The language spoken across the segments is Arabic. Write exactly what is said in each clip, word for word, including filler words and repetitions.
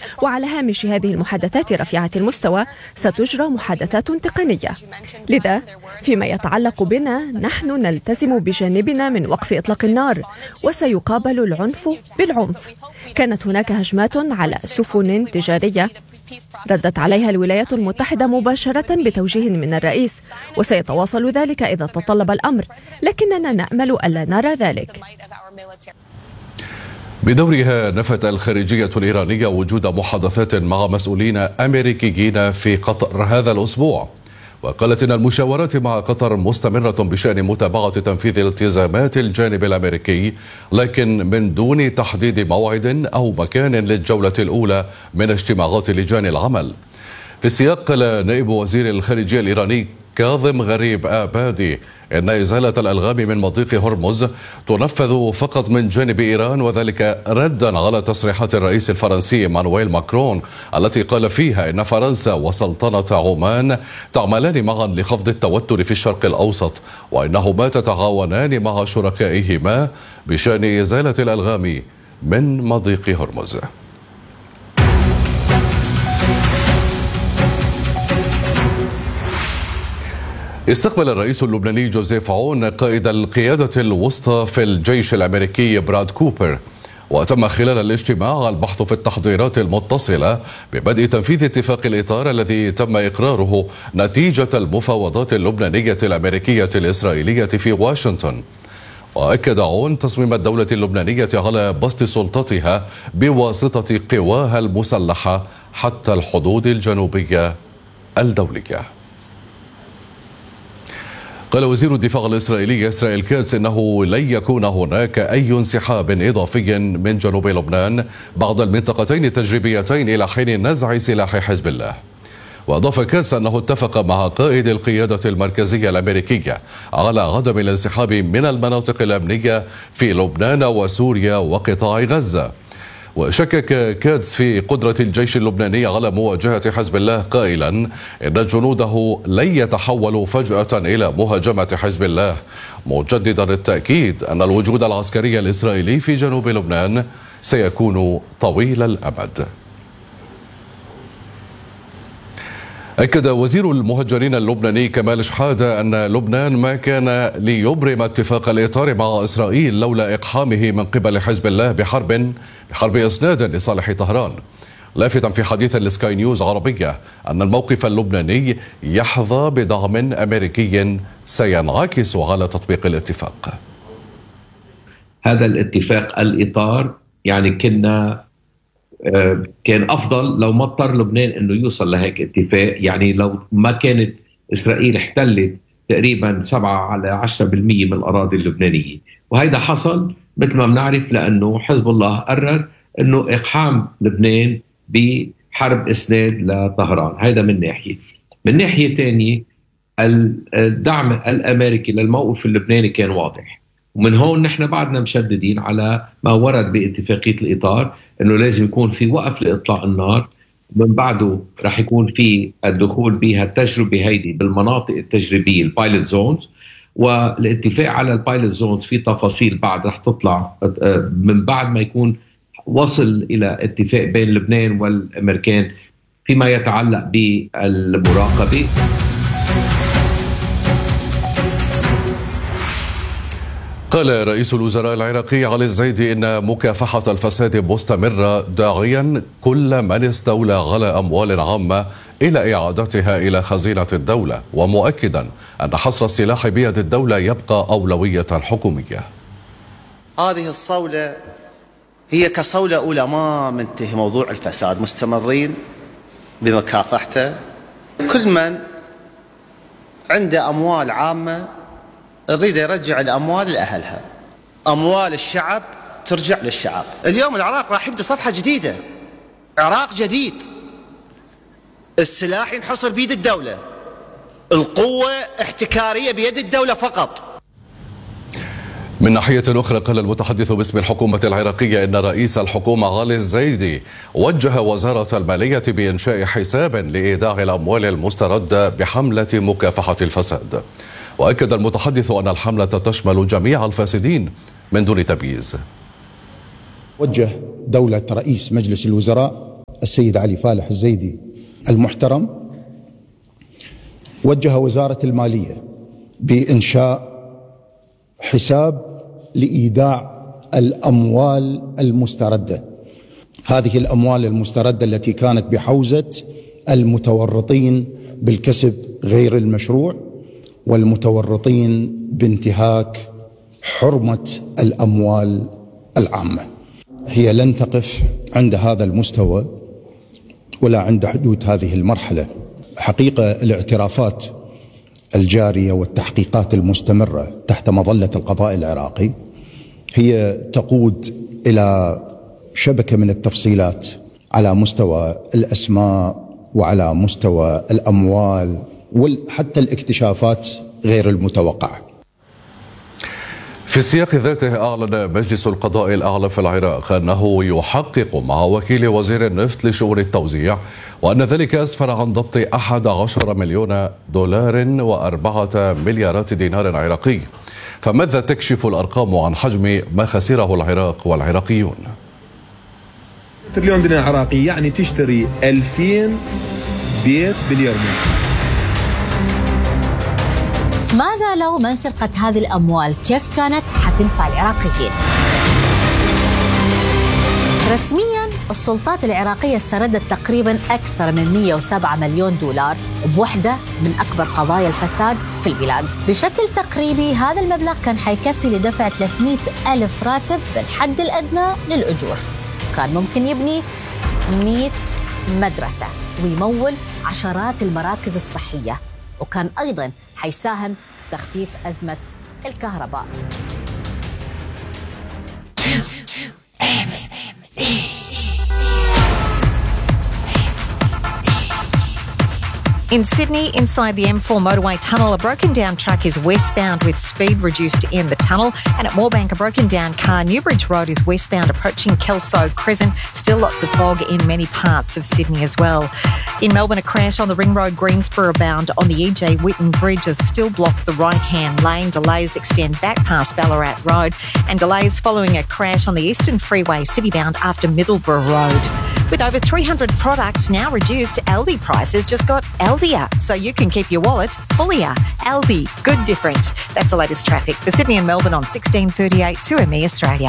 وعلى هامش هذه المحادثات رفيعة المستوى ستجرى محادثات تقنية. لذا فيما يتعلق بنا نحن نلتزم بجانبنا من وقف إطلاق النار، وسيقابل العنف بالعنف. كانت هناك هجمات على سفن تجارية ردت عليها الولايات المتحدة مباشرة بتوجيه من الرئيس، وسيتواصل ذلك إذا تطلب الأمر، لكننا نأمل ألا نرى ذلك. بدورها نفت الخارجية الإيرانية وجود محادثات مع مسؤولين أمريكيين في قطر هذا الأسبوع، وقالت إن المشاورات مع قطر مستمرة بشأن متابعة تنفيذ التزامات الجانب الأمريكي، لكن من دون تحديد موعد أو مكان للجولة الأولى من اجتماعات لجان العمل. في السياق قال نائب وزير الخارجية الإيراني كاظم غريب آبادي إن إزالة الألغام من مضيق هرمز تنفذ فقط من جانب إيران، وذلك ردا على تصريحات الرئيس الفرنسي إيمانويل ماكرون التي قال فيها إن فرنسا وسلطنة عمان تعملان معا لخفض التوتر في الشرق الأوسط، وإنهما تتعاونان مع شركائهما بشأن إزالة الألغام من مضيق هرمز. استقبل الرئيس اللبناني جوزيف عون قائد القيادة الوسطى في الجيش الأمريكي براد كوبر، وتم خلال الاجتماع البحث في التحضيرات المتصلة ببدء تنفيذ اتفاق الإطار الذي تم إقراره نتيجة المفاوضات اللبنانية الأمريكية الإسرائيلية في واشنطن. وأكد عون تصميم الدولة اللبنانية على بسط سلطتها بواسطة قواها المسلحة حتى الحدود الجنوبية الدولية. قال وزير الدفاع الإسرائيلي إسرائيل كاتس إنه لن يكون هناك أي انسحاب إضافي من جنوب لبنان بعد المنطقتين التجريبيتين إلى حين نزع سلاح حزب الله. وأضاف كاتس أنه اتفق مع قائد القيادة المركزية الأمريكية على عدم الانسحاب من المناطق الأمنية في لبنان وسوريا وقطاع غزة. وشكك كادس في قدرة الجيش اللبناني على مواجهة حزب الله، قائلا إن جنوده لن يتحولوا فجأة إلى مهاجمة حزب الله، مجددا التأكيد أن الوجود العسكري الإسرائيلي في جنوب لبنان سيكون طويل الأمد. أكد وزير المهجرين اللبناني كمال شحادة أن لبنان ما كان ليبرم اتفاق الإطار مع إسرائيل لولا إقحامه من قبل حزب الله بحرب بحرب إسناد لصالح طهران، لافتا في حديث لسكاي نيوز عربية أن الموقف اللبناني يحظى بدعم أمريكي سينعكس على تطبيق الاتفاق. هذا الاتفاق الإطار يعني كنا كان أفضل لو ما اضطر لبنان أنه يوصل لهيك اتفاق، يعني لو ما كانت إسرائيل احتلت تقريبا سبعة على عشرة بالمئة من الأراضي اللبنانية، وهذا حصل مثل ما بنعرف لأنه حزب الله قرر أنه إقحام لبنان بحرب إسناد لطهران. هذا من ناحية. من ناحية تانية الدعم الأمريكي للموقف اللبناني كان واضح، ومن هون نحن بعدنا مشددين على ما ورد باتفاقية الإطار أنه لازم يكون في وقف لإطلاق النار، من بعده رح يكون في الدخول بها التجربة هيدي بالمناطق التجريبية البايلوت زونز، والاتفاق على البايلوت زونز في تفاصيل بعد رح تطلع من بعد ما يكون وصل إلى اتفاق بين لبنان والأمريكان فيما يتعلق بالمراقبة. قال رئيس الوزراء العراقي علي الزيدي إن مكافحة الفساد مستمرة، داعيا كل من استولى على أموال عامة إلى إعادتها إلى خزينة الدولة، ومؤكدا أن حصر السلاح بيد الدولة يبقى أولوية حكومية. هذه الصولة هي كصولة أولى ما منتهي موضوع الفساد، مستمرين بمكافحته. كل من عنده أموال عامة نريد يرجع الأموال لأهلها، أموال الشعب ترجع للشعب. اليوم العراق راح يبدأ صفحة جديدة، عراق جديد. السلاح ينحصر بيد الدولة، القوة احتكارية بيد الدولة فقط. من ناحية أخرى قال المتحدث باسم الحكومة العراقية إن رئيس الحكومة علي الزيدي وجه وزارة المالية بإنشاء حساب لإيداع الأموال المستردة بحملة مكافحة الفساد. وأكد المتحدث أن الحملة تشمل جميع الفاسدين من دون تمييز. وجه دولة رئيس مجلس الوزراء السيد علي فالح الزيدي المحترم وجه وزارة المالية بإنشاء حساب لإيداع الأموال المستردة. هذه الأموال المستردة التي كانت بحوزة المتورطين بالكسب غير المشروع والمتورطين بانتهاك حرمة الأموال العامة. هي لن تقف عند هذا المستوى ولا عند حدود هذه المرحلة. حقيقة الاعترافات الجارية والتحقيقات المستمرة تحت مظلة القضاء العراقي هي تقود إلى شبكة من التفصيلات على مستوى الأسماء وعلى مستوى الأموال وحتى الاكتشافات غير المتوقعة. في السياق ذاته أعلن مجلس القضاء الأعلى في العراق أنه يحقق مع وكيل وزير النفط لشؤون التوزيع وأن ذلك أسفر عن ضبط أحد عشر مليون دولار وأربعة مليارات دينار عراقي. فماذا تكشف الأرقام عن حجم ما خسره العراق والعراقيون؟ تريليون دينار عراقي يعني تشتري ألفين بيت باليومين. ماذا لو ما انسرقت هذه الأموال؟ كيف كانت حتنفع العراقيين؟ رسمياً السلطات العراقية استردت تقريباً أكثر من مئة وسبعة مليون دولار بوحدة من أكبر قضايا الفساد في البلاد. بشكل تقريبي هذا المبلغ كان حيكفي لدفع ثلاثمئة ألف راتب بالحد الأدنى للأجور. كان ممكن يبني مئة مدرسة ويمول عشرات المراكز الصحية، وكان أيضاً حيساهم تخفيف أزمة الكهرباء. In Sydney, inside the M four motorway tunnel, a broken down truck is westbound with speed reduced in the tunnel. And at Moorebank, a broken down car, Newbridge Road, is westbound approaching Kelso Crescent. Still lots of fog in many parts of Sydney as well. In Melbourne, a crash on the Ring Road Greensboro bound on the E J Whitten Bridge has still blocked the right-hand lane. Delays extend back past Ballarat Road and delays following a crash on the Eastern Freeway city-bound after Middleborough Road. With over three hundred products now reduced, Aldi prices just got Aldier, so you can keep your wallet fullier. Aldi, good different. That's the latest traffic for Sydney and Melbourne on sixteen thirty-eight two M E Australia.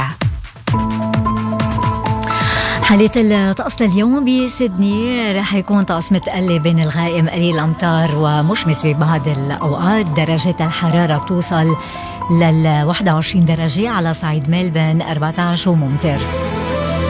حالة الطقس اليوم بسيدني رح يكون طقس متقلب بين الغائم قليل الأمطار ومشمس ببعض الأوقات. درجة الحرارة بتوصل لل واحد وعشرين درجة على صعيد ملبن، أربعة عشر وممطر.